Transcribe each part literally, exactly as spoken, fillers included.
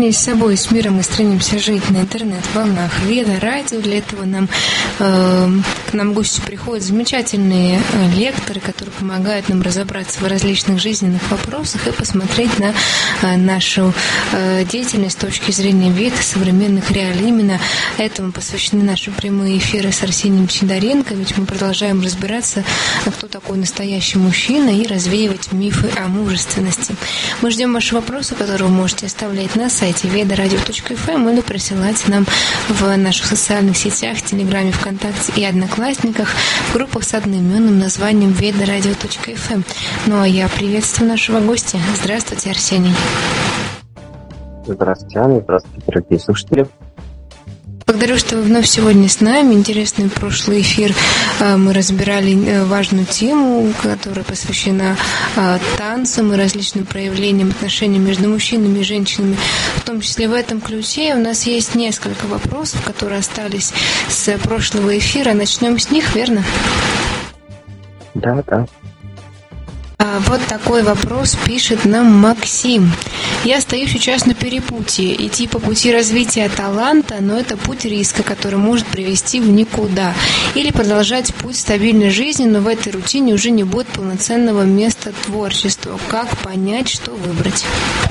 гармонии с собой и с миром мы стремимся жить на интернет-волнах Веда Радио. Для этого нам, э, к нам в гости приходят замечательные э, лекторы, которые помогают нам разобраться в различных жизненных вопросах и посмотреть на э, нашу э, деятельность с точки зрения Веды, современных реалий. Именно этому посвящены наши прямые эфиры с Арсением Сидоренко, ведь мы продолжаем разбираться, кто такой настоящий мужчина, и развеивать мифы о мужественности. Мы ждем ваши вопросы, которые вы можете оставлять на сайте веда радио точка эф эм или присылать нам в наших социальных сетях, в Телеграме, ВКонтакте и Одноклассниках, в группах с одноименным названием веда радио точка эф эм. Ну а я приветствую нашего гостя. Здравствуйте, Арсений. Здравствуйте, Анна. Здравствуйте, дорогие слушатели. Благодарю, что вы вновь сегодня с нами. Интересный прошлый эфир. Мы разбирали важную тему, которая посвящена танцам и различным проявлениям отношений между мужчинами и женщинами. В том числе в этом ключе у нас есть несколько вопросов, которые остались с прошлого эфира. Начнем с них, верно? Да, да. Вот такой вопрос пишет нам Максим. Я стою сейчас на перепутье. Идти по пути развития таланта, но это путь риска, который может привести в никуда. Или продолжать путь стабильной жизни, но в этой рутине уже не будет полноценного места творчеству. Как понять, что выбрать?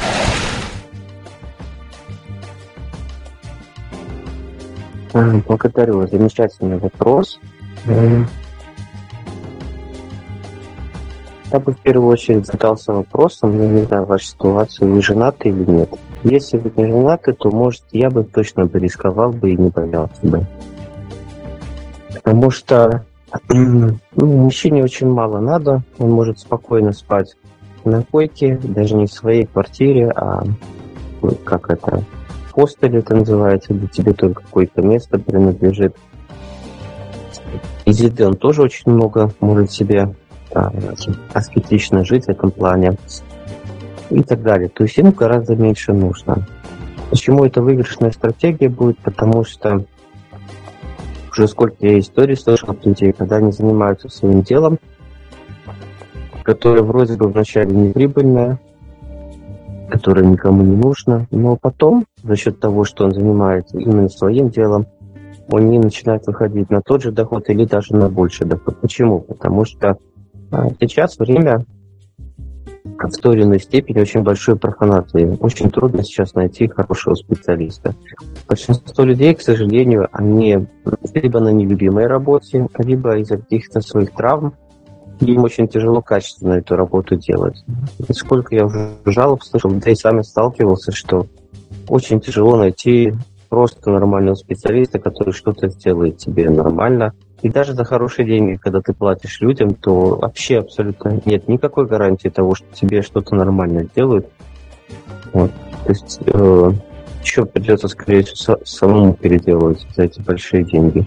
Благодарю. Замечательный вопрос. Я бы в первую очередь задался вопросом, я не знаю, вашу ситуацию, вы женаты или нет. Если вы не женаты, то, может, я бы точно бы рисковал бы и не боялся бы. Потому что ну, мужчине очень мало надо, он может спокойно спать на койке, даже не в своей квартире, а как это, хостеле это называется, где тебе только какое-то место принадлежит. Из еды он тоже очень много может себе аскетично жить в этом плане и так далее. То есть ему гораздо меньше нужно. Почему это выигрышная стратегия будет? Потому что уже сколько я историй слышал от людей, когда они занимаются своим делом, которое вроде бы вначале неприбыльное, которое никому не нужно, но потом, за счет того, что он занимается именно своим делом, они начинают выходить на тот же доход или даже на больший доход. Почему? Потому что сейчас время в той или иной степени очень большой профанации. Очень трудно сейчас найти хорошего специалиста. Большинство людей, к сожалению, они либо на нелюбимой работе, либо из-за каких-то своих травм. Им очень тяжело качественно эту работу делать. И сколько я уже жалоб слышал, да и сами сталкивался, что очень тяжело найти просто нормального специалиста, который что-то сделает тебе нормально. И даже за хорошие деньги, когда ты платишь людям, то вообще абсолютно нет никакой гарантии того, что тебе что-то нормально сделают. Вот. То есть э, еще придется, скорее всего, самому переделывать за эти большие деньги.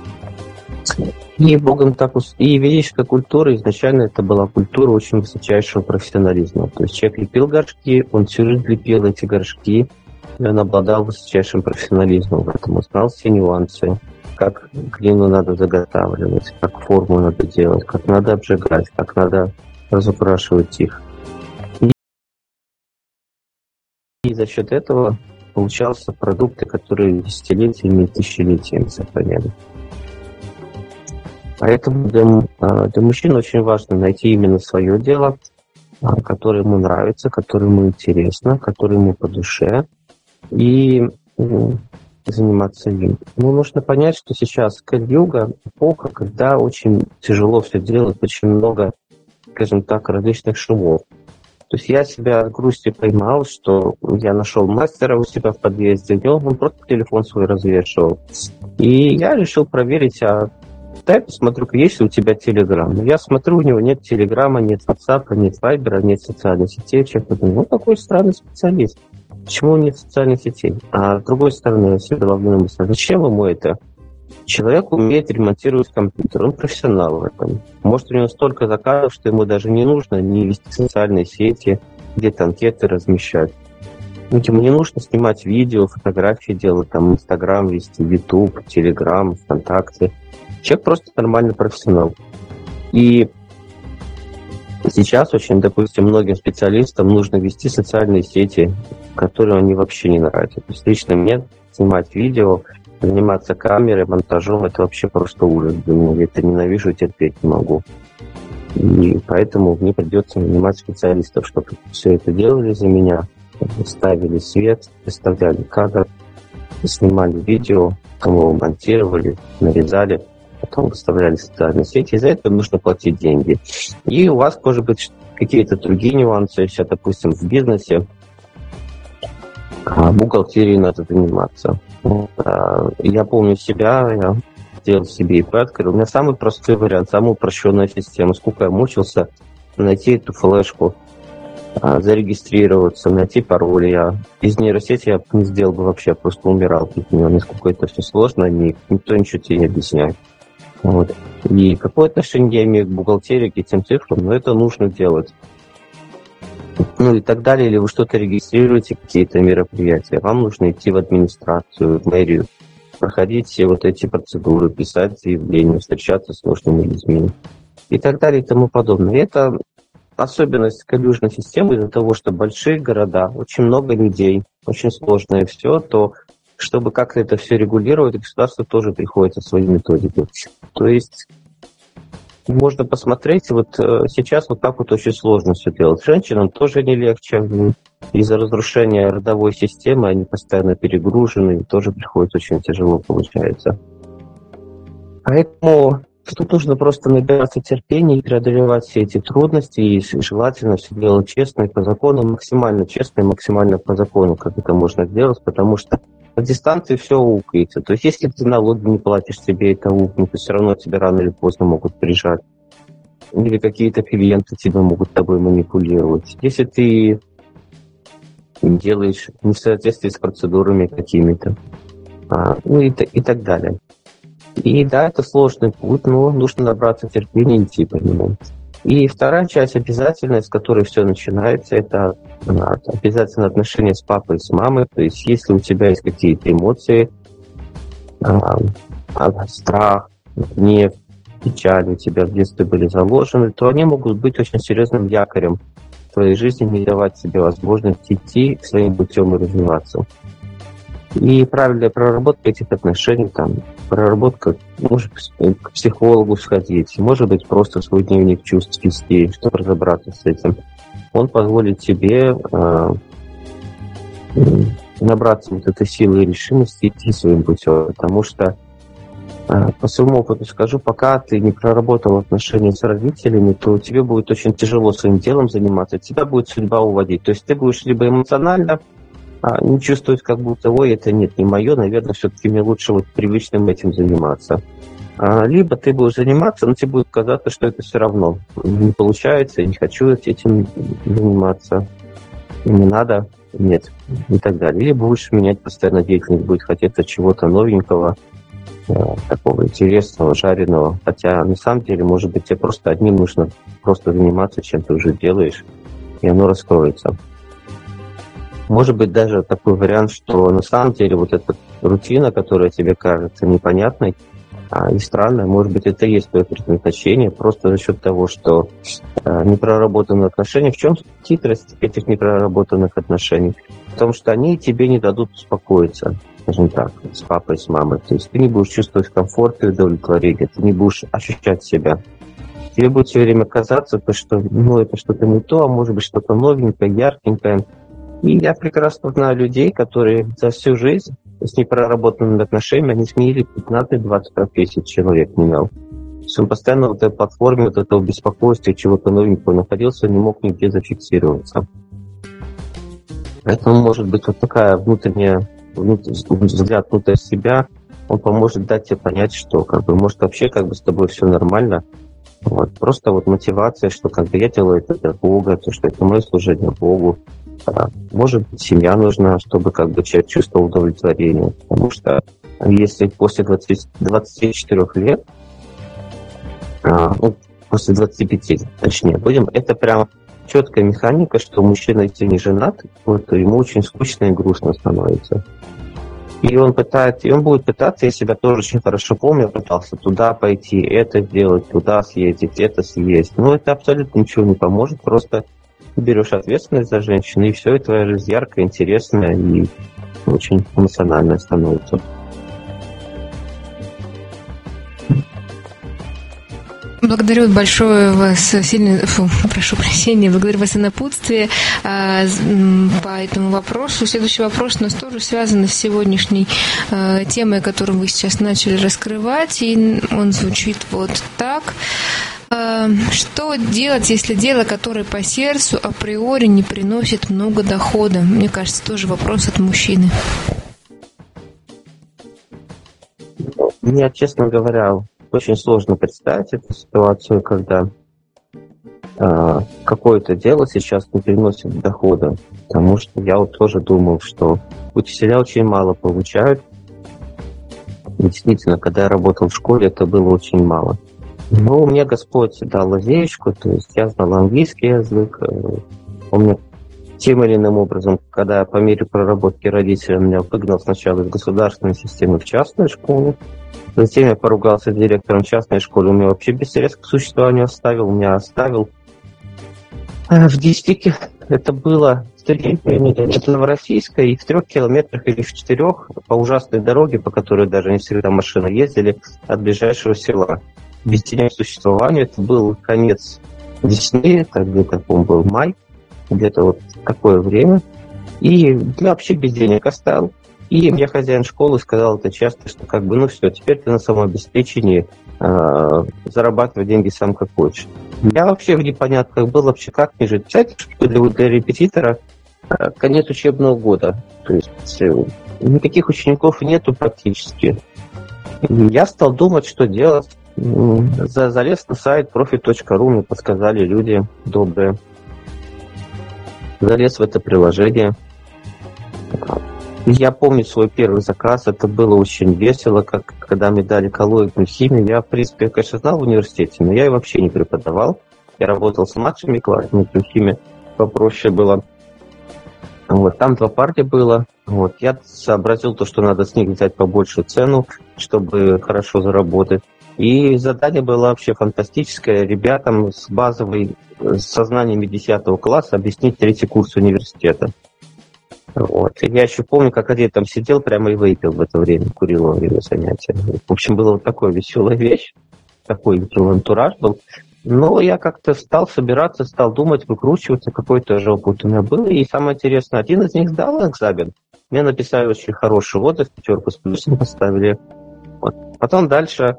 И богом так ус... И ведическая культура, изначально это была культура очень высочайшего профессионализма. То есть человек лепил горшки, он всю жизнь лепил эти горшки, и он обладал высочайшим профессионализмом, поэтому знал все нюансы, как глину надо заготавливать, как форму надо делать, как надо обжигать, как надо разукрашивать их. И, и за счет этого получался продукты, которые десятилетиями и тысячелетиями сохраняли. Поэтому для, для мужчин очень важно найти именно свое дело, которое ему нравится, которое ему интересно, которое ему по душе, и заниматься им. Ну, нужно понять, что сейчас Кали-юга эпоха, когда очень тяжело все делать, очень много, скажем так, различных шумов. То есть я себя с грустью поймал, что я нашел мастера у себя в подъезде, где он просто телефон свой развешивал. И я решил проверить, а дай посмотрю, есть ли у тебя Телеграм. Я смотрю, у него нет Телеграма, нет WhatsApp, нет Вайбера, нет социальных сетей. Человек думает, ну, какой странный специалист. Почему нет социальных сетей? А с другой стороны, я себе головную мысль, зачем ему это? Человек умеет ремонтировать компьютер, он профессионал в этом. Может, у него столько заказов, что ему даже не нужно не вести социальные сети, где-то анкеты размещать. Ему не нужно снимать видео, фотографии делать, там, Инстаграм вести, Ютуб, Телеграм, ВКонтакте. Человек просто нормальный профессионал. И сейчас очень, допустим, многим специалистам нужно вести социальные сети, которые мне вообще не нравятся. То есть лично мне снимать видео, заниматься камерой, монтажом, это вообще просто ужас для меня. Я это ненавижу, терпеть не могу. И поэтому мне придется нанимать специалистов, чтобы все это делали за меня, ставили свет, выставляли кадр, снимали видео, потом его монтировали, нарезали, потом выставляли в социальные сети. И за это нужно платить деньги. И у вас, может быть, какие-то другие нюансы, если, допустим, в бизнесе, бухгалтерией надо заниматься. Я помню себя, я сделал себе ИП, открыл. У меня самый простой вариант, самая упрощенная система. Сколько я мучился найти эту флешку, зарегистрироваться, найти пароль. Я из нейросети я не сделал бы вообще, просто умирал без нее. Насколько это все сложно, никто ничего тебе не объясняет. Вот. И какое отношение я имею к бухгалтерии, к этим цифрам, но это нужно делать. Ну и так далее, или вы что-то регистрируете, какие-то мероприятия, вам нужно идти в администрацию, в мэрию, проходить все вот эти процедуры, писать заявления, встречаться с нужными людьми и так далее и тому подобное. И это особенность калюжной системы из-за того, что большие города, очень много людей, очень сложное все, то чтобы как-то это все регулировать, государству тоже приходится свои методики. То есть можно посмотреть, вот сейчас вот так вот очень сложно все делать. Женщинам тоже не легче. Из-за разрушения родовой системы они постоянно перегружены, и тоже приходится очень тяжело получается. Поэтому тут нужно просто набираться терпения и преодолевать все эти трудности, и желательно все делать честно и по закону, максимально честно и максимально по закону, как это можно сделать, потому что на дистанции все аукается. То есть если ты налоги не платишь, тебе это аукнет, то все равно тебя рано или поздно могут прижать. Или какие-то клиенты тебя могут тобой манипулировать. Если ты делаешь не в соответствии с процедурами какими-то, а, ну и, и так далее. И да, это сложный путь, но нужно набраться терпения и идти по нему. И вторая часть обязательная, с которой все начинается, это обязательно отношения с папой и с мамой. То есть если у тебя есть какие-то эмоции, страх, гнев, печаль у тебя в детстве были заложены, то они могут быть очень серьезным якорем в твоей жизни, не давать себе возможность идти своим путем и развиваться. И правильная проработка этих отношений, там, проработка, может к психологу сходить, может быть, просто свой дневник чувств вести, чтобы разобраться с этим. Он позволит тебе э, набраться вот этой силы и решимости идти своим путем, потому что э, по своему опыту скажу, пока ты не проработал отношения с родителями, то тебе будет очень тяжело своим делом заниматься, тебя будет судьба уводить. То есть ты будешь либо эмоционально А не чувствовать, как будто, ой, это нет, не мое, наверное, все-таки мне лучше вот привычным этим заниматься. А, либо ты будешь заниматься, но тебе будет казаться, что это все равно не получается, я не хочу этим заниматься, не надо, нет, и так далее. Либо будешь менять постоянно деятельность, будет хотеться чего-то новенького, такого интересного, жареного. Хотя на самом деле, может быть, тебе просто одним нужно просто заниматься, чем ты уже делаешь, и оно раскроется. Может быть, даже такой вариант, что на самом деле вот эта рутина, которая тебе кажется непонятной а, и странной, может быть, это и есть твое предназначение, просто за счет того, что а, непроработанные отношения. В чем хитрость этих непроработанных отношений? В том, что они тебе не дадут успокоиться, скажем так, с папой, с мамой. То есть ты не будешь чувствовать комфорт и удовлетворение, ты не будешь ощущать себя. Тебе будет все время казаться, что ну, это что-то не то, а может быть, что-то новенькое, яркенькое. И я прекрасно знаю людей, которые за всю жизнь с непроработанными отношениями, они сменили пятнадцать-двадцать профессий, человек менял. То есть он постоянно в этой платформе, вот этого беспокойства, чего-то новенького находился, не мог нигде зафиксироваться. Поэтому, может быть, вот такая внутренняя, внутренний взгляд внутрь себя, он поможет дать тебе понять, что, как бы, может, вообще, как бы, с тобой все нормально. Вот. Просто вот мотивация, что, как бы, я делаю это для Бога, то, что это мое служение Богу. Может быть, семья нужна, чтобы как бы человек чувствовал удовлетворение. Потому что если после двадцати, двадцати четырёх лет, а, ну, после двадцати пяти, точнее, будем, это прям четкая механика, что мужчина, если не женат, вот, то ему очень скучно и грустно становится. И он пытается, и он будет пытаться, я себя тоже очень хорошо помню, пытался туда пойти, это сделать, туда съездить, это съесть. Но это абсолютно ничего не поможет, просто берешь ответственность за женщину, и все, и твоя жизнь яркая, интересная и очень эмоциональная становится. Благодарю большое вас, сильно, фу, прошу прощения, благодарю вас за напутствие а, по этому вопросу. Следующий вопрос у нас тоже связан с сегодняшней а, темой, которую вы сейчас начали раскрывать, и он звучит вот так. А, что делать, если дело, которое по сердцу, априори не приносит много дохода? Мне кажется, тоже вопрос от мужчины. Мне, честно говоря, очень сложно представить эту ситуацию, когда э, какое-то дело сейчас не приносит дохода. Потому что я вот тоже думал, что учителя очень мало получают. И действительно, когда я работал в школе, это было очень мало. Но мне Господь дал лазеечку, то есть я знал английский язык. Э, у меня тем или иным образом, когда я по мере проработки родителей меня выгнал сначала из государственной системы в частную школу. Затем я поругался с директором частной школы, он меня вообще без средств к существованию оставил, меня оставил. А в действительности это было это Новороссийская, и в трех километрах или в четырех по ужасной дороге, по которой даже не всегда машины ездили, от ближайшего села. Без тени существования это был конец весны, это где-то, по-моему, был май, где-то вот такое время. И я вообще без денег оставил. И мне хозяин школы сказал это часто, что как бы, ну все, теперь ты на самообеспечении, э, зарабатывай деньги сам как хочешь. Я вообще в непонятках был, вообще как мне жить. Кстати, что для, для репетитора э, конец учебного года. То есть э, никаких учеников нету практически. И я стал думать, что делать. За, залез на сайт профи точка ру, мне подсказали люди добрые. Залез в это приложение. Я помню свой первый заказ, это было очень весело, как когда мне дали коллоидную химию. Я, в принципе, я, конечно, знал в университете, но я ее вообще не преподавал. Я работал с младшими классами, химия попроще было. Вот, там два парня было. Вот, я сообразил то, что надо с них взять побольше цену, чтобы хорошо заработать. И задание было вообще фантастическое. Ребятам с базовой, с сознаниями десятого класса объяснить третий курс университета. Вот. Я еще помню, как один там сидел прямо и выпил в это время, курил во время занятия. В общем, была вот такая веселая вещь, такой антураж был. Но я как-то стал собираться, стал думать, выкручиваться, какой-то же опыт у меня был. И самое интересное, один из них сдал экзамен. Мне написали очень хороший отзыв, пятерку с плюсом поставили. Вот. Потом дальше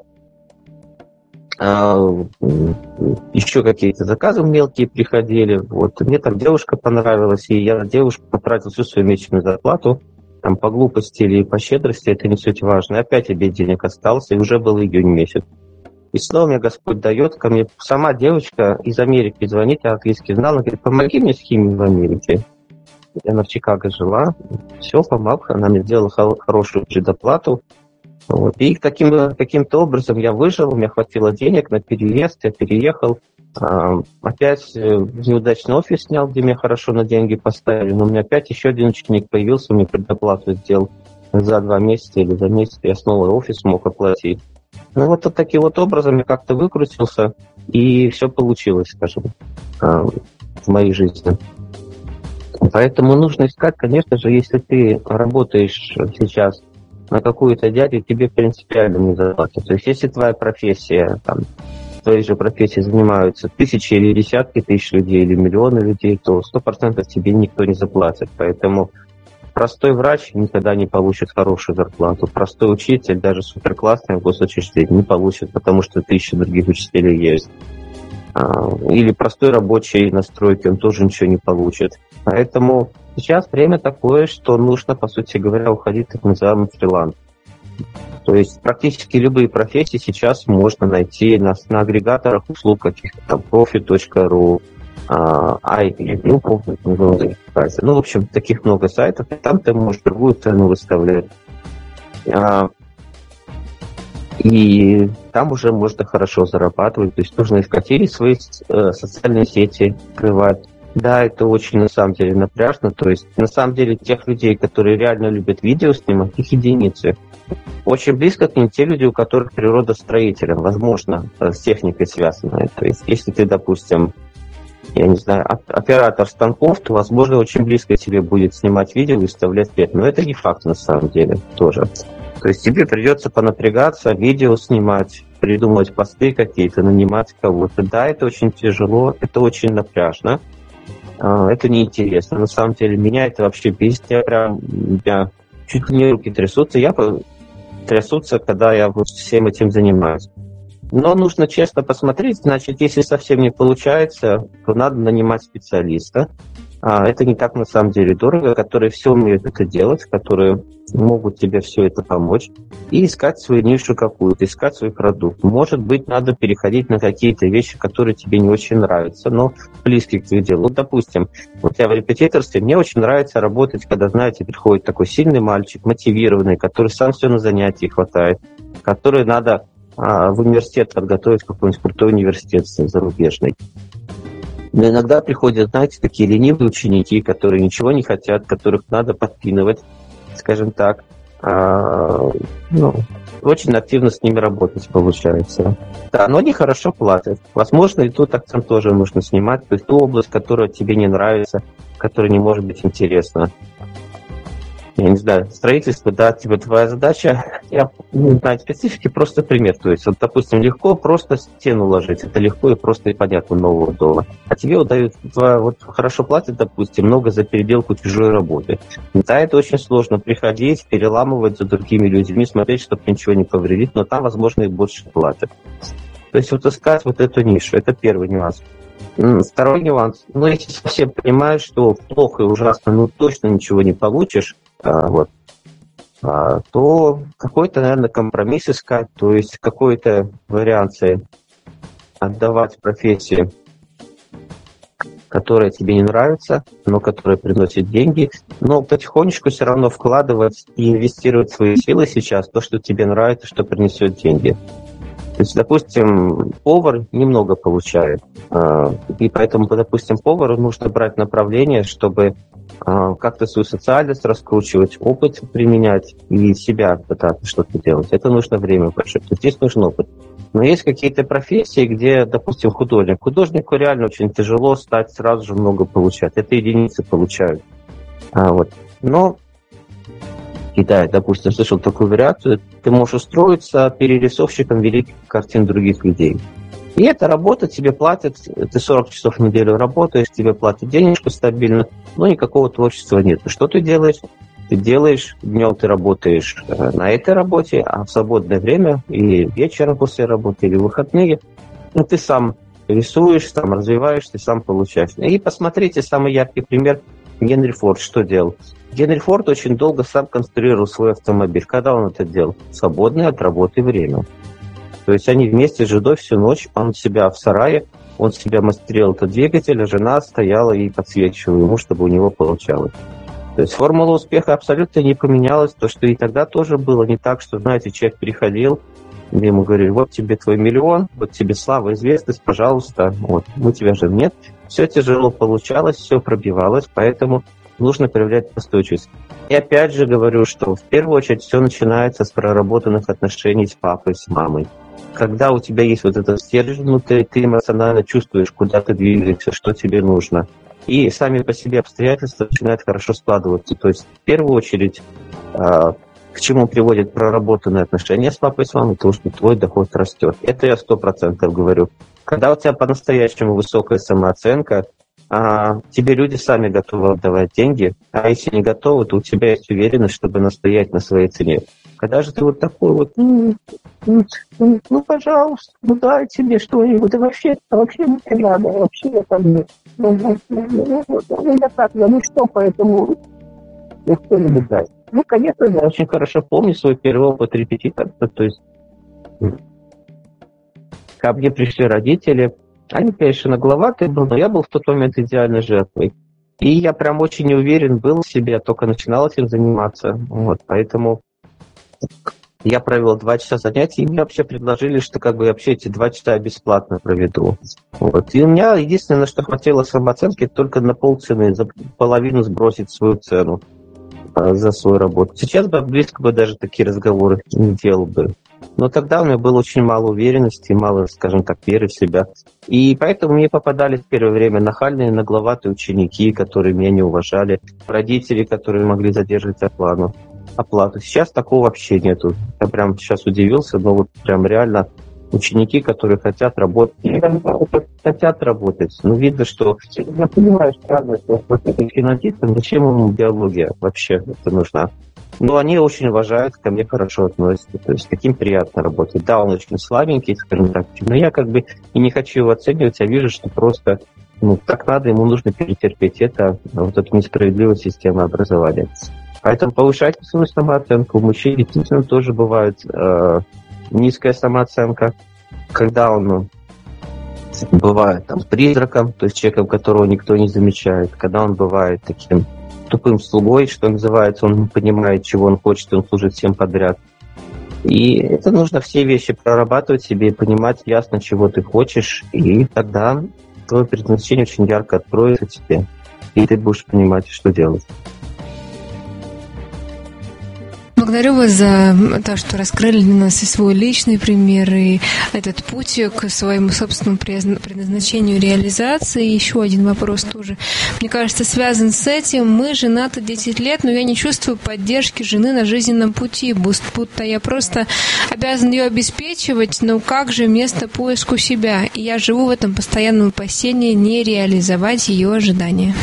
еще какие-то заказы мелкие приходили. Вот. Мне там девушка понравилась, и я на девушку потратил всю свою месячную зарплату. Там по глупости или по щедрости, это не суть важно. И опять обед денег остался, и уже был июнь месяц. И снова мне Господь дает, ко мне сама девочка из Америки звонит, я английский знал, она говорит, помоги мне с химией в Америке. Она в Чикаго жила, все, помог, она мне сделала хорошую предоплату. Вот. И таким, каким-то образом я выжил, у меня хватило денег на переезд, я переехал. А, опять неудачный офис снял, где меня хорошо на деньги поставили, но у меня опять еще один ученик появился, мне предоплату сделал за два месяца или за месяц, я снова офис мог оплатить. Ну вот, вот таким вот образом я как-то выкрутился, и все получилось, скажем, в моей жизни. Поэтому нужно искать, конечно же, если ты работаешь сейчас на какую-то дядю, тебе принципиально не заплатят. То есть если твоя профессия, там, в твоей же профессии занимаются тысячи или десятки тысяч людей, или миллионы людей, то сто процентов тебе никто не заплатит. Поэтому простой врач никогда не получит хорошую зарплату. Простой учитель, даже суперклассный в госучреждении, не получит, потому что тысячи других учителей есть. Или простой рабочий на стройке, он тоже ничего не получит. Поэтому сейчас время такое, что нужно, по сути говоря, уходить в так называемый фриланс. То есть практически любые профессии сейчас можно найти на, на агрегаторах услуг каких-то там профи точка ру, ай, ну, в общем, таких много сайтов, и там ты можешь другую цену выставлять. И там уже можно хорошо зарабатывать. То есть нужно искать или свои э, социальные сети открывать. Да, это очень на самом деле напряжно. То есть на самом деле тех людей, которые реально любят видео снимать, их единицы. Очень близко к ним те люди, у которых природа строителя, возможно, с техникой связанная. То есть если ты, допустим, я не знаю, оператор станков, то, возможно, очень близко тебе будет снимать видео и вставлять вверх. Но это не факт на самом деле тоже. То есть тебе придется понапрягаться, видео снимать, придумывать посты какие-то, нанимать кого-то. Да, это очень тяжело, это очень напряжно, это неинтересно. На самом деле меня это вообще бесит. Я прям, я чуть ли не руки трясутся. Я трясутся, когда я вот всем этим занимаюсь. Но нужно честно посмотреть, значит, если совсем не получается, то надо нанимать специалиста. А это не так на самом деле дорого, которые все умеют это делать, которые могут тебе все это помочь, и искать свою нишу какую-то, искать свой продукт. Может быть, надо переходить на какие-то вещи, которые тебе не очень нравятся, но близкие к твоему делу. Вот, допустим, вот я в репетиторстве, мне очень нравится работать, когда, знаете, приходит такой сильный мальчик, мотивированный, который сам все на занятии хватает, который надо а, в университет подготовить, какой-нибудь крутой университет зарубежный. Но иногда приходят, знаете, такие ленивые ученики, которые ничего не хотят, которых надо подпинывать, скажем так. А, ну, очень активно с ними работать получается. Да, но они хорошо платят. Возможно, и тут акцент тоже нужно снимать. То есть ту область, которая тебе не нравится, которая не может быть интересна. Я не знаю, строительство, да, типа твоя задача, я не знаю специфики, просто пример. То есть, вот, допустим, легко просто стену ложить, это легко и просто и понятно нового дома. А тебе вот дают, вот хорошо платят, допустим, много за переделку чужой работы. Да, это очень сложно приходить, переламывать за другими людьми, смотреть, чтобы ничего не повредить, но там, возможно, и больше платят. То есть вот искать вот эту нишу, это первый нюанс. Второй нюанс, ну, если совсем понимаешь, что плохо и ужасно, ну, точно ничего не получишь, а, вот, а, то какой-то, наверное, компромисс искать, то есть какой-то вариации отдавать профессии, которая тебе не нравится, но которая приносит деньги, но потихонечку все равно вкладывать и инвестировать свои силы сейчас в то, что тебе нравится, что принесет деньги. То есть, допустим, повар немного получает, и поэтому, допустим, повару нужно брать направление, чтобы как-то свою социальность раскручивать, опыт применять и себя пытаться что-то делать. Это нужно время большое. Здесь нужен опыт. Но есть какие-то профессии, где, допустим, художник. Художнику реально очень тяжело стать сразу же много получать. Это единицы получают. А, вот. Но в Китае, допустим, слышал такую вариацию, ты можешь устроиться перерисовщиком великих картин других людей. И эта работа тебе платят, ты сорок часов в неделю работаешь, тебе платят денежку стабильно, но никакого творчества нет. Что ты делаешь? Ты делаешь, днем ты работаешь на этой работе, а в свободное время и вечером после работы, или в выходные, ну, ты сам рисуешь, сам развиваешься, сам получаешь. И посмотрите, самый яркий пример, Генри Форд что делал? Генри Форд очень долго сам конструировал свой автомобиль. Когда он это делал? В свободное от работы время. То есть они вместе с женой всю ночь, он себя в сарае, он себя мастерил этот двигатель, а жена стояла и подсвечивала ему, чтобы у него получалось. То есть формула успеха абсолютно не поменялась. То, что и тогда тоже было не так, что, знаете, человек приходил, и ему говорили, вот тебе твой миллион, вот тебе слава, известность, пожалуйста, вот, мы тебя же нет. Все тяжело получалось, все пробивалось, поэтому нужно проявлять настойчивость. И опять же говорю, что в первую очередь все начинается с проработанных отношений с папой, с мамой. Когда у тебя есть вот этот стержень внутри, ты эмоционально чувствуешь, куда ты двигаешься, что тебе нужно. И сами по себе обстоятельства начинают хорошо складываться. То есть в первую очередь, к чему приводят проработанные отношения с папой, с мамой, то, что твой доход растет. Это я сто процентов говорю. Когда у тебя по-настоящему высокая самооценка, а тебе люди сами готовы отдавать деньги, а если не готовы, то у тебя есть уверенность, чтобы настоять на своей цене. Когда же ты вот такой вот, ну, ну, ну пожалуйста, ну дайте мне что-нибудь, да вообще, вообще не надо, вообще это мне, ну, ну, ну, ну, ну, я так, я ну что, поэтому никто не дай. Ну, конечно, я очень хорошо помню свой первый опыт репетиторства, то есть ко мне пришли родители. Они, конечно, нагловатый был, но я был в тот момент идеальной жертвой. И я прям очень не уверен был в себе, только начинал этим заниматься. Вот, поэтому я провел два часа занятий, и мне вообще предложили, что как бы вообще эти два часа я бесплатно проведу. Вот. И у меня единственное, на что хватило самооценки, только на полцены, за половину сбросить свою цену за свою работу. Сейчас бы близко бы даже такие разговоры не делал бы. Но тогда у меня было очень мало уверенности, мало, скажем так, веры в себя. И поэтому мне попадались в первое время нахальные, нагловатые ученики, которые меня не уважали, родители, которые могли задерживать оплату. оплату. Сейчас такого вообще нету. Я прям сейчас удивился, но вот прям реально ученики, которые хотят работать, хотят работать. Ну, видно, что... Я понимаю, странно, что финансистам, зачем ему биология вообще это нужна? Но они очень уважают, ко мне хорошо относятся. То есть таким приятно работать. Да, он очень слабенький, скажем так, но я как бы и не хочу его оценивать, я вижу, что просто ну, так надо, ему нужно перетерпеть это, вот эту несправедливую систему образования. Поэтому повышайте свою самооценку. У мужчин действительно тоже бывает э, низкая самооценка, когда он ну, бывает там призраком, то есть человеком, которого никто не замечает, когда он бывает таким тупым слугой, что называется, он не понимает, чего он хочет, он служит всем подряд. И это нужно все вещи прорабатывать себе и понимать ясно, чего ты хочешь, и тогда твое предназначение очень ярко откроется тебе, и ты будешь понимать, что делать. Благодарю вас за то, что раскрыли для нас и свой личный пример, и этот путь к своему собственному предназначению реализации. И еще один вопрос тоже, мне кажется, связан с этим. Мы женаты десять лет, но я не чувствую поддержки жены на жизненном пути, будто я просто обязан ее обеспечивать, но как же место поиску себя? И я живу в этом постоянном опасении не реализовать ее ожидания.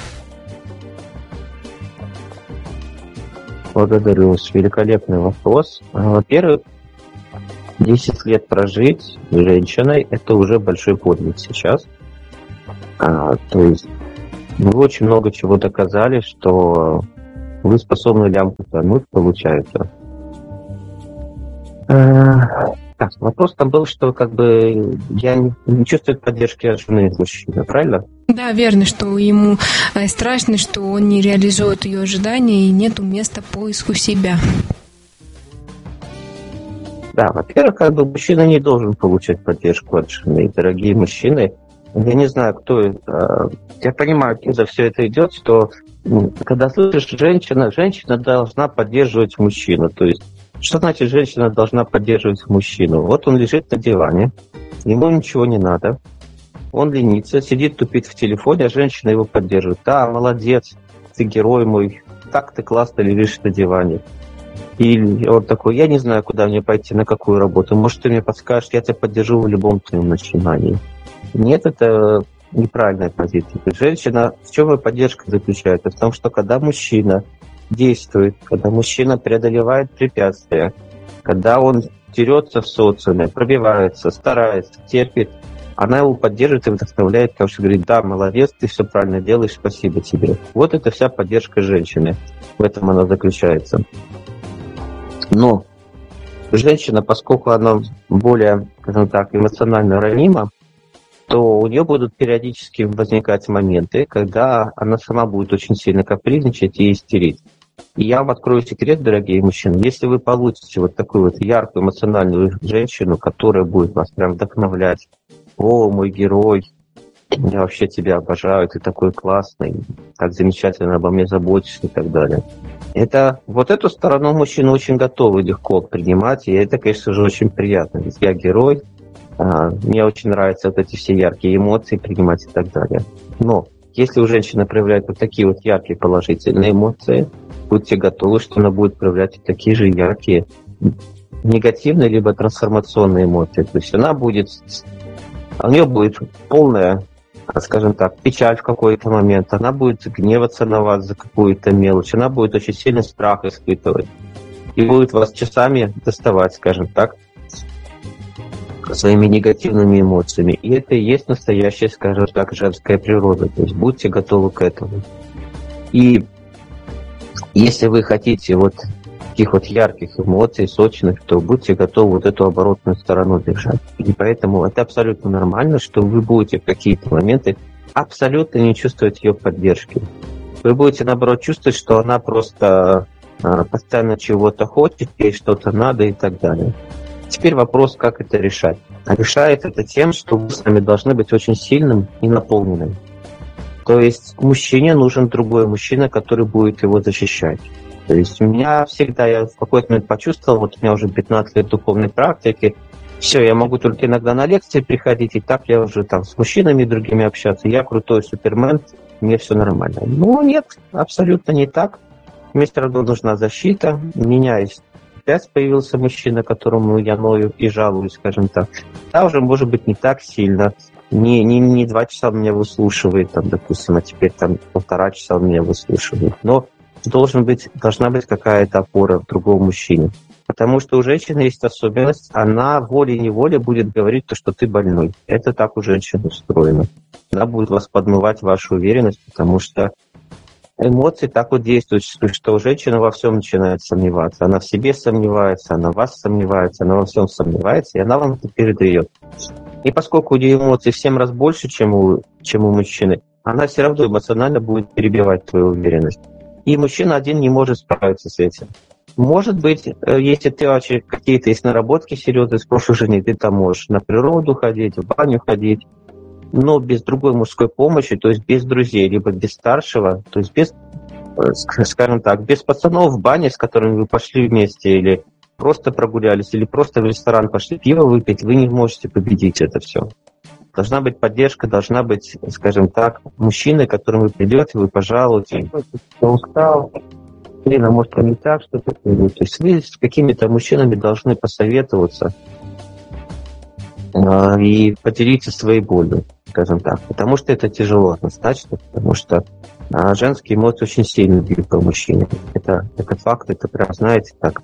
Благодарю вас. Великолепный вопрос. Во-первых, десять лет прожить с женщиной – это уже большой подвиг сейчас. А, то есть вы очень много чего доказали, что вы способны лямку тянуть, получается. А, так, вопрос там был, что как бы я не, не чувствую поддержки от жены мужчины, правильно? Да, верно, что ему страшно, что он не реализует ее ожидания и нету места поиску себя. Да, во-первых, как бы мужчина не должен получать поддержку от жены. Дорогие мужчины, я не знаю, кто это. Я понимаю, откуда все это идет, что когда слышишь женщина, женщина должна поддерживать мужчину. То есть, что значит женщина должна поддерживать мужчину? Вот он лежит на диване, ему ничего не надо. Он ленится, сидит, тупит в телефоне, а женщина его поддерживает. Да, молодец, ты герой мой, так ты классно лежишь на диване. И он такой, я не знаю, куда мне пойти, на какую работу. Может, ты мне подскажешь, я тебя поддержу в любом твоем начинании. Нет, это неправильная позиция. Женщина, в чем ее поддержка заключается? В том, что когда мужчина действует, когда мужчина преодолевает препятствия, когда он дерется в социуме, пробивается, старается, терпит, она его поддерживает и вдохновляет, потому что говорит, да, молодец, ты все правильно делаешь, спасибо тебе. Вот это вся поддержка женщины. В этом она заключается. Но женщина, поскольку она более, скажем так, эмоционально ранима, то у нее будут периодически возникать моменты, когда она сама будет очень сильно капризничать и истерить. И я вам открою секрет, дорогие мужчины. Если вы получите вот такую вот яркую эмоциональную женщину, которая будет вас прям вдохновлять, о, мой герой, я вообще тебя обожаю, ты такой классный, так замечательно обо мне заботишься и так далее. Это, вот эту сторону мужчины очень готовы легко принимать, и это, конечно же, очень приятно. Ведь я герой, а, мне очень нравятся вот эти все яркие эмоции принимать и так далее. Но если у женщины проявляют вот такие вот яркие положительные эмоции, будьте готовы, что она будет проявлять такие же яркие негативные либо трансформационные эмоции. То есть она будет... У нее будет полная, скажем так, печаль в какой-то момент, она будет гневаться на вас за какую-то мелочь, она будет очень сильный страх испытывать и будет вас часами доставать, скажем так, своими негативными эмоциями. И это и есть настоящая, скажем так, женская природа. То есть будьте готовы к этому. И если вы хотите вот таких вот ярких эмоций, сочных, то будьте готовы вот эту оборотную сторону держать. И поэтому это абсолютно нормально, что вы будете в какие-то моменты абсолютно не чувствовать ее поддержки. Вы будете, наоборот, чувствовать, что она просто а, постоянно чего-то хочет, ей что-то надо и так далее. Теперь вопрос, как это решать. А решает это тем, что вы сами должны быть очень сильным и наполненным. То есть мужчине нужен другой мужчина, который будет его защищать. То есть у меня всегда, я в какой-то момент почувствовал, вот у меня уже пятнадцать лет духовной практики, все, я могу только иногда на лекции приходить, и так я уже там с мужчинами другими общаться, я крутой супермен, мне все нормально. Ну, нет, абсолютно не так. Мне все равно нужна защита. У меня есть опять появился мужчина, которому я ною и жалуюсь, скажем так. Да, уже может быть не так сильно. Не, не, не два часа он меня выслушивает, там, допустим, а теперь там полтора часа он меня выслушивает. Но должен быть, должна быть какая-то опора в другом мужчине. Потому что у женщины есть особенность, она волей-неволей будет говорить то, что ты больной. Это так у женщин устроено. Она будет вас подмывать вашу уверенность, потому что эмоции так вот действуют, что женщина во всем начинает сомневаться. Она в себе сомневается, она в вас сомневается, она во всем сомневается, и она вам это передает. И поскольку у нее эмоций в семь раз больше, чем у, чем у мужчины, она все равно эмоционально будет перебивать твою уверенность. И мужчина один не может справиться с этим. Может быть, если ты вообще какие-то есть наработки серьезные с прошлой жизни, ты там можешь на природу ходить, в баню ходить, но без другой мужской помощи, то есть без друзей, либо без старшего, то есть без, скажем так, без пацанов в бане, с которыми вы пошли вместе, или просто прогулялись, или просто в ресторан пошли пиво выпить, вы не можете победить это все. Должна быть поддержка, должна быть, скажем так, мужчина, к которому вы придете, вы пожалуете, кто устал, или, может, не так, что-то. То есть вы с какими-то мужчинами должны посоветоваться э, и поделиться своей болью, скажем так. Потому что это тяжело однозначно, потому что э, женские эмоции очень сильно бьют по мужчине. Это, это факт, это прям, знаете, так.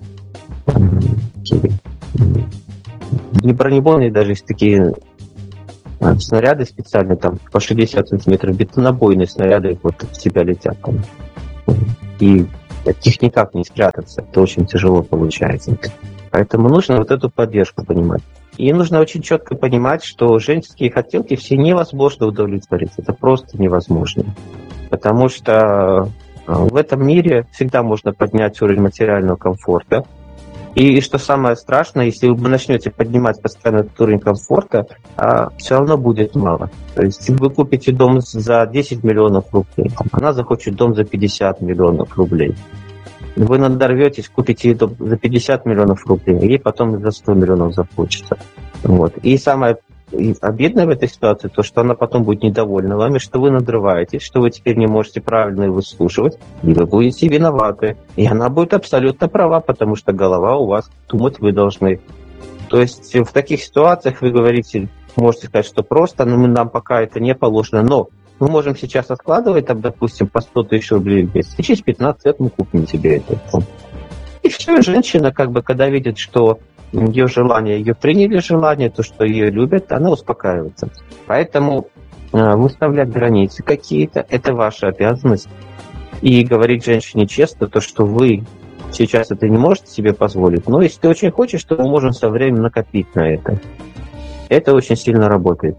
Не бронебойные даже есть такие э, снаряды специальные, там по шестьдесят сантиметров, бетонобойные снаряды вот в тебя летят. Там. И от них никак не спрятаться. Это очень тяжело получается. Поэтому нужно вот эту поддержку понимать. И нужно очень четко понимать, что женские хотелки все невозможно удовлетворить. Это просто невозможно. Потому что в этом мире всегда можно поднять уровень материального комфорта. И, и что самое страшное, если вы начнете поднимать постоянно этот уровень комфорта, а, все равно будет мало. То есть вы купите дом за десять миллионов рублей, она захочет дом за пятьдесят миллионов рублей. Вы надорветесь, купите дом за пятьдесят миллионов рублей, и потом за сто миллионов захочется. Вот. И самое обидное в этой ситуации, то, что она потом будет недовольна вами, что вы надрываетесь, что вы теперь не можете правильно выслушивать, и вы будете виноваты. И она будет абсолютно права, потому что голова у вас, думать вы должны. То есть в таких ситуациях вы говорите, можете сказать, что просто, но нам пока это не положено, но мы можем сейчас откладывать, там, допустим, по сто тысяч рублей в месяц, и через пятнадцать лет мы купим тебе это. И все, женщина, как бы, когда видит, что ее желание, ее приняли желание, то, что ее любят, она успокаивается. Поэтому э, выставлять границы какие-то, это ваша обязанность. И говорить женщине честно, то, что вы сейчас это не можете себе позволить, но если ты очень хочешь, то мы можем со временем накопить на это. Это очень сильно работает.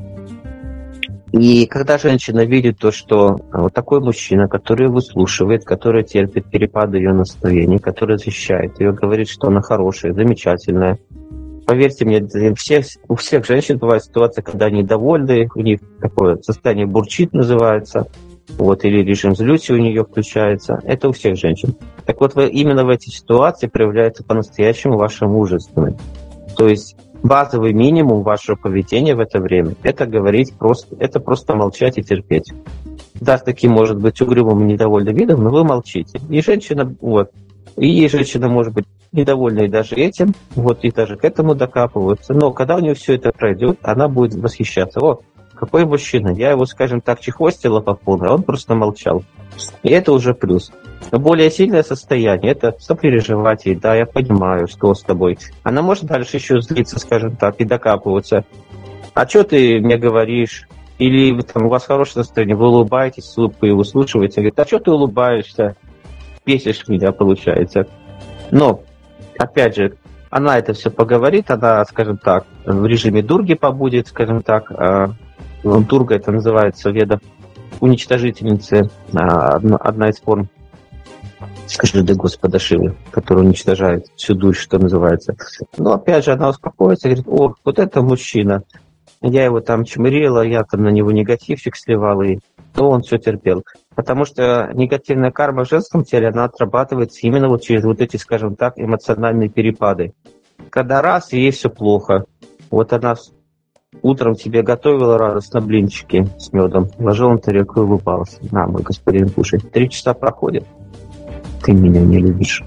И когда женщина видит то, что вот такой мужчина, который выслушивает, который терпит перепады ее настроения, который защищает ее, говорит, что она хорошая, замечательная. Поверьте мне, все, у всех женщин бывает ситуация, когда они довольны, у них такое состояние бурчит называется, вот, или режим злюси у нее включается. Это у всех женщин. Так вот, именно в этой ситуации проявляется по-настоящему ваша мужественность. То есть базовый минимум вашего поведения в это время – это говорить просто, это просто молчать и терпеть. Да, с таким, может быть, угрюмым и недовольным видом, но вы молчите. И женщина, вот, и женщина может быть недовольна и даже этим, вот, и даже к этому докапываются. Но когда у нее все это пройдет, она будет восхищаться. О, какой мужчина, я его, скажем так, чехвостила по полной, а он просто молчал. И это уже плюс. Но более сильное состояние – это сопереживать ей. Да, я понимаю, что с тобой. Она может дальше еще злиться, скажем так, и докапываться. А что ты мне говоришь? Или там, у вас хорошее настроение, вы улыбаетесь, с улыбкой выслушиваете. Говорит, а что ты улыбаешься? Бесишь меня, получается. Но, опять же, она это все поговорит, она, скажем так, в режиме дурги побудет, скажем так. Дурга это называется в ведах уничтожительницы, одна из форм. Скажи, да Господа Шивы, который уничтожает всю душу, что называется. Но опять же, она успокоится и говорит, о, вот это мужчина. я его там чмырила, я там на него негативчик сливала, и то он все терпел. Потому что негативная карма в женском теле, она отрабатывается именно вот через вот эти, скажем так, эмоциональные перепады. Когда раз, и ей все плохо. Вот она утром тебе готовила радостно блинчики с медом, ложила на тарелку и улыбалась. На, мой господин, кушай. Три часа проходит. Ты меня не любишь.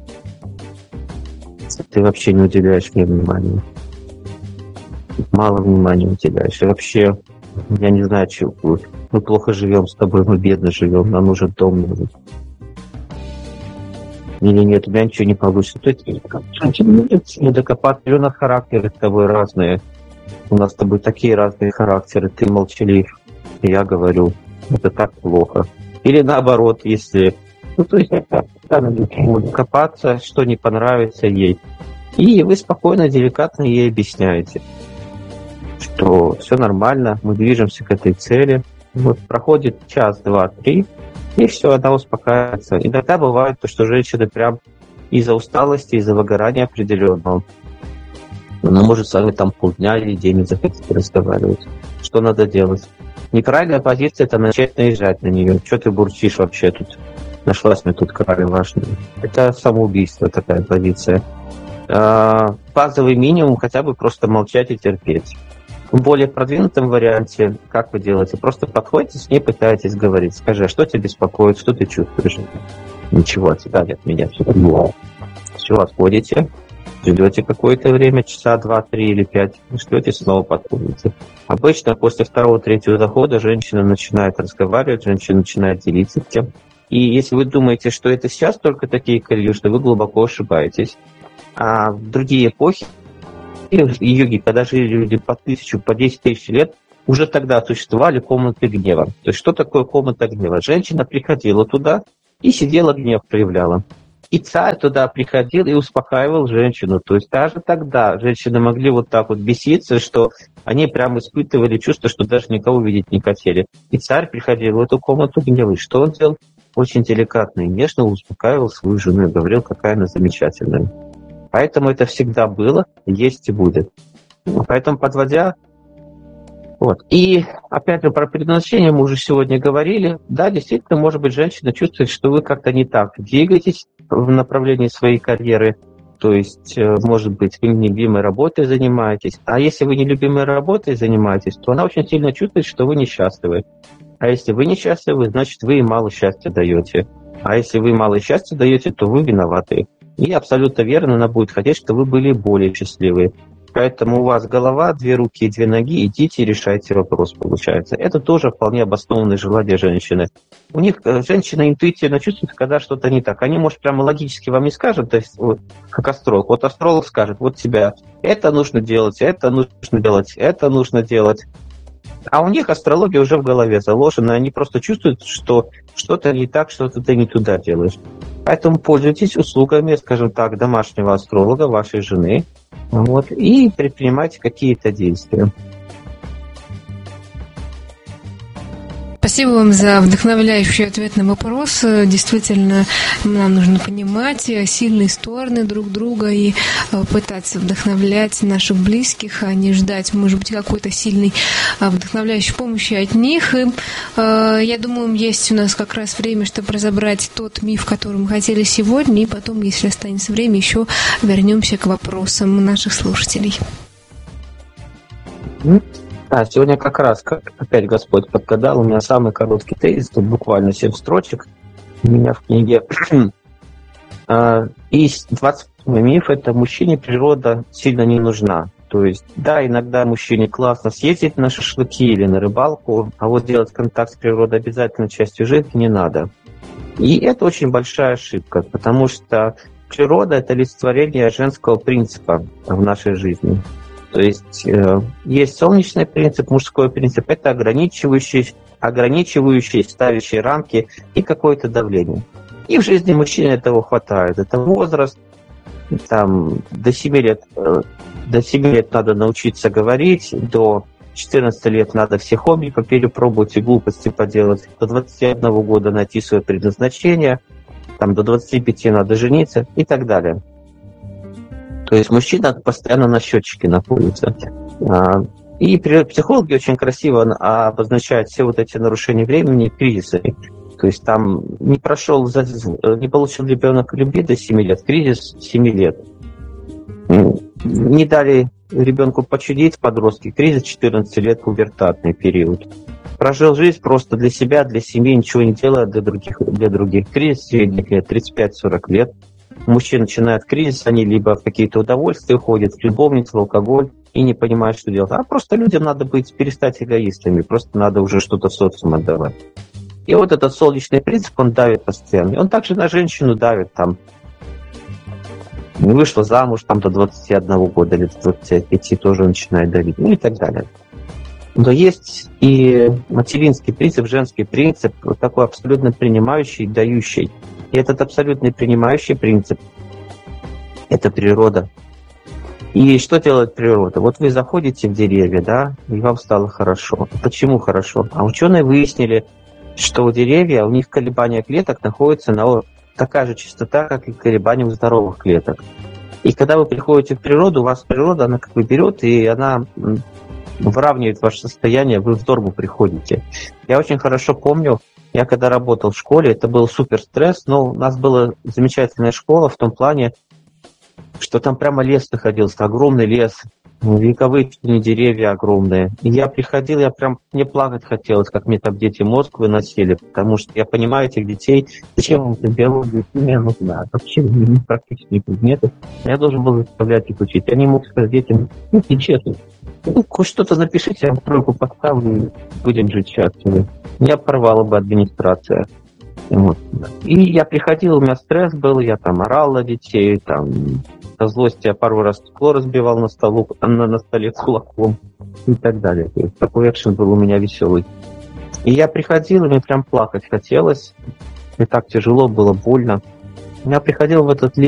Ты вообще не уделяешь мне внимания. Мало внимания уделяешь. И вообще, я не знаю, чего. Мы плохо живем с тобой, мы бедно живем, нам нужен дом. Нужен. Или нет, у меня ничего не получится. То есть, не докопаться, у нас характеры с тобой разные. У нас с тобой такие разные характеры. Ты молчалив, я говорю, это так плохо. Или наоборот, если... Ну, то есть, копаться, что не понравится ей. И вы спокойно, деликатно ей объясняете, что все нормально, мы движемся к этой цели. Вот проходит час, два, три, и все, она успокаивается. Иногда бывает то, что женщина прям из-за усталости, из-за выгорания определенного, она может с вами там полдня или день не захотеть разговаривать. Что надо делать? Неправильная позиция — это начать наезжать на нее. Что ты бурчишь вообще тут? Нашлась мне тут крайне важная. Это самоубийство, такая позиция. Базовый минимум — хотя бы просто молчать и терпеть. В более продвинутом варианте, как вы делаете? Просто подходите с ней, пытаетесь говорить. Скажи, а что тебя беспокоит, что ты чувствуешь? Ничего, от тебя нет меня. Все, отходите, ждете какое-то время, часа два, три или пять, ждете, снова подходите. Обычно после второго-третьего захода женщина начинает разговаривать, женщина начинает делиться тем. И если вы думаете, что это сейчас только такие колеи, что вы глубоко ошибаетесь. А в другие эпохи, йоги, когда жили люди по тысячу, по десять тысяч лет, уже тогда существовали комнаты гнева. То есть что такое комната гнева? Женщина приходила туда и сидела, гнев проявляла. И царь туда приходил и успокаивал женщину. То есть даже тогда женщины могли вот так вот беситься, что они прямо испытывали чувство, что даже никого видеть не хотели. И царь приходил в эту комнату гнева. И что он делал? Очень деликатно и нежно успокаивал свою жену и говорил, какая она замечательная. Поэтому это всегда было, есть и будет. Поэтому, подводя... Вот. И, опять же, про предназначение мы уже сегодня говорили. Да, действительно, может быть, женщина чувствует, что вы как-то не так двигаетесь в направлении своей карьеры. То есть, может быть, вы нелюбимой работой занимаетесь. А если вы нелюбимой работой занимаетесь, то она очень сильно чувствует, что вы несчастливы. А если вы несчастливы, значит, вы ей мало счастья даете. А если вы мало счастья даете, то вы виноваты. И абсолютно верно, она будет хотеть, чтобы вы были более счастливы. Поэтому у вас голова, две руки и две ноги, идите и решайте вопрос, получается. Это тоже вполне обоснованное желание женщины. У них женщина интуитивно чувствует, когда что-то не так. Они, может, прямо логически вам не скажут, то есть вот, как астролог. Вот астролог скажет, вот тебя это нужно делать, это нужно делать, это нужно делать. А у них астрология уже в голове заложена, они просто чувствуют, что что-то не так, что-то ты не туда делаешь. Поэтому пользуйтесь услугами, скажем так, домашнего астролога, вашей жены, вот, и предпринимайте какие-то действия. Спасибо вам за вдохновляющий ответ на вопрос. Действительно, нам нужно понимать сильные стороны друг друга и пытаться вдохновлять наших близких, а не ждать, может быть, какой-то сильной вдохновляющей помощи от них. И, я думаю, есть у нас как раз время, чтобы разобрать тот миф, который мы хотели сегодня, и потом, если останется время, еще вернемся к вопросам наших слушателей. А, сегодня как раз, как опять Господь подгадал, у меня самый короткий тезис, тут буквально семь строчек у меня в книге. И двадцать миф — это мужчине природа сильно не нужна. То есть, да, иногда мужчине классно съездить на шашлыки или на рыбалку, а вот делать контакт с природой обязательно частью жизни не надо. И это очень большая ошибка, потому что природа — это олицетворение женского принципа в нашей жизни. То есть э, есть солнечный принцип, мужской принцип, это ограничивающий, ограничивающий, ставящий рамки и какое-то давление. И в жизни мужчины этого хватает. Это возраст, там, до семи лет, э, до семи лет надо научиться говорить, до четырнадцати лет надо все хобби поперепробовать и глупости поделать, до двадцати одного года найти свое предназначение, там, до двадцати пяти надо жениться и так далее. То есть мужчина постоянно на счетчике находится. И психологи очень красиво обозначают все вот эти нарушения времени кризисами. То есть там не прошел, не получил ребенок любви до семи лет, кризис семи лет. Не дали ребенку почудить, подростки, кризис четырнадцати лет, пубертатный период. Прожил жизнь просто для себя, для семьи, ничего не делая для других, для других. Кризис средних лет, тридцать пять сорок лет. Мужчины начинают кризис, они либо в какие-то удовольствия уходят, в любовницу, в алкоголь, и не понимают, что делать. А просто людям надо быть, перестать эгоистами, просто надо уже что-то в социум отдавать. И вот этот солнечный принцип, он давит постоянно. Он также на женщину давит, там, не вышла замуж там, до двадцати одного года или до двадцати пяти тоже начинает давить, ну и так далее. Но есть и материнский принцип, женский принцип, вот такой абсолютно принимающий, дающий. И этот абсолютно принимающий принцип – это природа. И что делает природа? Вот вы заходите в деревья, да, и вам стало хорошо. Почему хорошо? А ученые выяснили, что у деревьев, у них колебания клеток находятся на такая же частота, как и колебания у здоровых клеток. И когда вы приходите в природу, у вас природа, она как бы берет, и она выравнивает ваше состояние, вы в норму приходите. Я очень хорошо помню, я когда работал в школе, это был супер стресс, но у нас была замечательная школа в том плане, что там прямо лес находился, огромный лес, вековые деревья огромные. И я приходил, я прям, мне плакать хотелось, как мне там дети мозг выносили, потому что я понимаю этих детей, зачем им биологию, химия нужна, вообще практически предметы. Я должен был заставлять их учить. Я не мог сказать детям, ну, не честно, ну, хоть что-то напишите, я тройку поставлю, и будем жить счастливы. Меня порвала бы администрация. Вот. И я приходил, у меня стресс был, я там орал на детей, там, со злости я пару раз стекло разбивал на, столу, на, на столе кулаком и так далее. То есть такой экшен был у меня веселый. И я приходил, и мне прям плакать хотелось. Мне так тяжело было, больно. Я приходил в этот